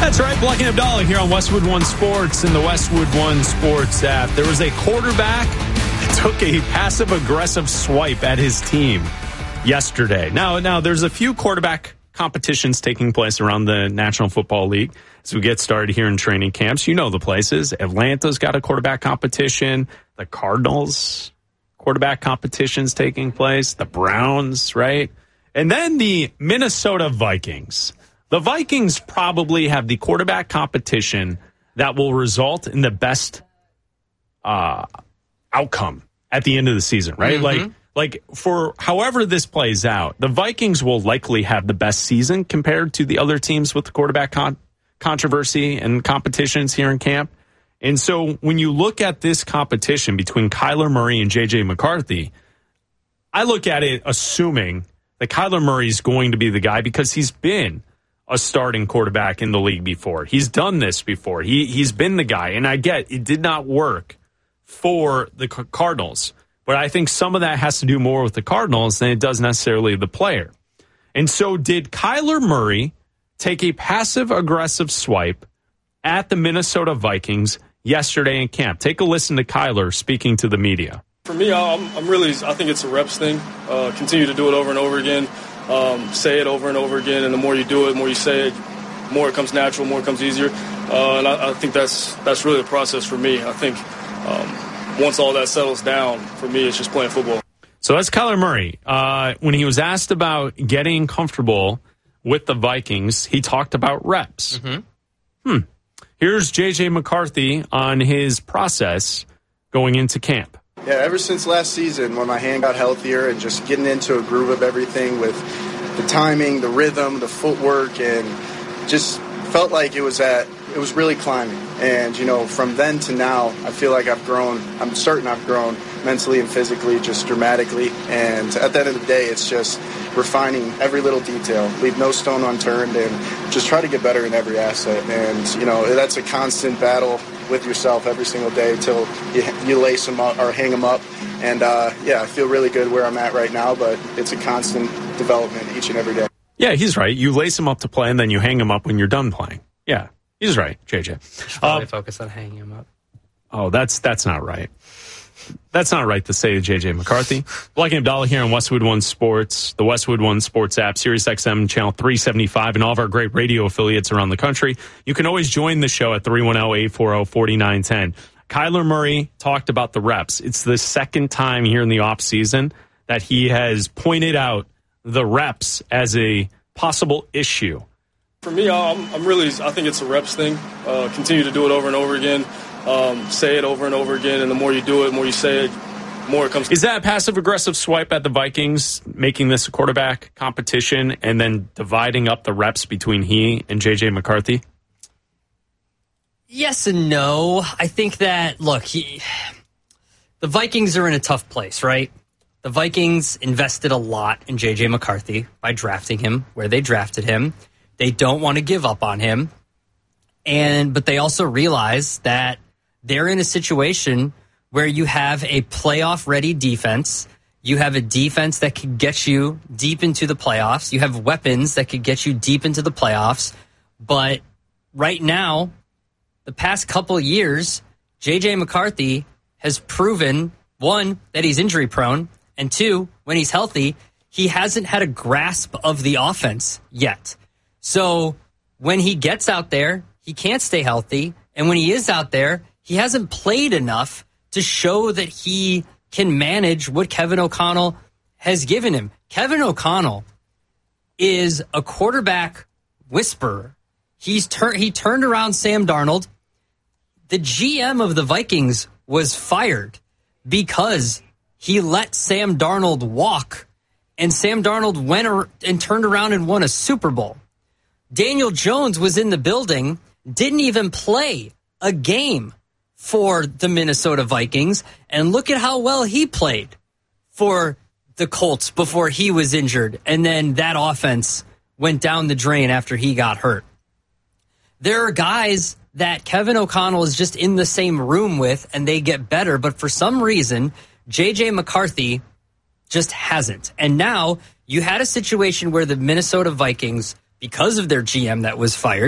That's right, Black and Abdallah here on Westwood One Sports and the Westwood One Sports app. There was a quarterback that took a passive-aggressive swipe at his team yesterday. Now, there's a few quarterback competitions taking place around the National Football League as we get started here in training camps. You know the places. Atlanta's got a quarterback competition. The Cardinals quarterback competition's taking place. The Browns, right? And then the Minnesota Vikings. The Vikings probably have the quarterback competition that will result in the best outcome at the end of the season, right? Mm-hmm. Like for however this plays out, the Vikings will likely have the best season compared to the other teams with the quarterback controversy and competitions here in camp. And so when you look at this competition between Kyler Murray and J.J. McCarthy, I look at it assuming that Kyler Murray is going to be the guy because he's been a starting quarterback in the league before. He's done this before. He's been the guy. And I get it did not work for the Cardinals. But I think some of that has to do more with the Cardinals than it does necessarily the player. And so did Kyler Murray take a passive-aggressive swipe at the Minnesota Vikings yesterday in camp? Take a listen to Kyler speaking to the media. For me, I think it's a reps thing. Continue to do it over and over again. Say it over and over again, and the more you do it, the more you say it, the more it comes natural, the more it comes easier. And I think that's really the process for me. I think once all that settles down, for me, it's just playing football. So that's Kyler Murray. When he was asked about getting comfortable with the Vikings, he talked about reps. Mm-hmm. Here's J.J. McCarthy on his process going into camp. Yeah, ever since last season when my hand got healthier and just getting into a groove of everything with the timing, the rhythm, the footwork, and just felt like it was really climbing. And, from then to now, I feel like I've grown. I'm certain I've grown mentally and physically just dramatically. And at the end of the day, it's just refining every little detail, leave no stone unturned, and just try to get better in every asset. And, that's a constant battle with yourself every single day till you lace them up or hang them up. And, I feel really good where I'm at right now, but it's a constant development each and every day. Yeah, he's right. You lace them up to play, and then you hang them up when you're done playing. Yeah, he's right, JJ. Should probably focus on hanging him up. Oh, that's not right. That's not right to say to J.J. McCarthy. Black and Abdallah here on Westwood One Sports, the Westwood One Sports app, Sirius XM Channel 375, and all of our great radio affiliates around the country. You can always join the show at 310-840-4910. Kyler Murray talked about the reps. It's the second time here in the offseason that he has pointed out the reps as a possible issue. For me, I think it's a reps thing. Continue to do it over and over again. Say it over and over again, and the more you do it, the more you say it, the more it comes. Is that a passive-aggressive swipe at the Vikings, making this a quarterback competition and then dividing up the reps between he and J.J. McCarthy? Yes and no. I think that, look, the Vikings are in a tough place, right? The Vikings invested a lot in J.J. McCarthy by drafting him where they drafted him. They don't want to give up on him. But they also realize that they're in a situation where you have a playoff-ready defense. You have a defense that could get you deep into the playoffs. You have weapons that could get you deep into the playoffs. But right now, the past couple of years, J.J. McCarthy has proven, one, that he's injury-prone, and two, when he's healthy, he hasn't had a grasp of the offense yet. So when he gets out there, he can't stay healthy. And when he is out there, he hasn't played enough to show that he can manage what Kevin O'Connell has given him. Kevin O'Connell is a quarterback whisperer. He turned around Sam Darnold. The GM of the Vikings was fired because he let Sam Darnold walk, and Sam Darnold went and turned around and won a Super Bowl. Daniel Jones was in the building, didn't even play a game for the Minnesota Vikings, and look at how well he played for the Colts before he was injured, and then that offense went down the drain after he got hurt. There are guys that Kevin O'Connell is just in the same room with, and they get better, but for some reason, J.J. McCarthy just hasn't. And now you had a situation where the Minnesota Vikings, because of their GM that was fired,